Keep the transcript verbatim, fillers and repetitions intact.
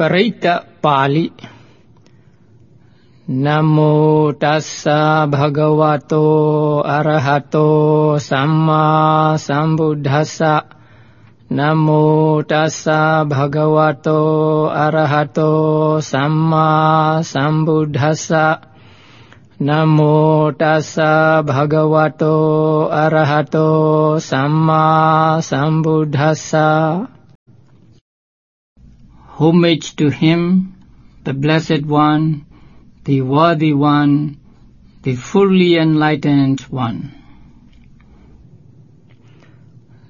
Parita Pali Namo tassa bhagavato arahato samma sambuddhassa Namo tassa bhagavato arahato samma sambuddhassa Namo tassa bhagavato arahato samma sambuddhassa. Homage to him, the Blessed One, the Worthy One, the fully enlightened One.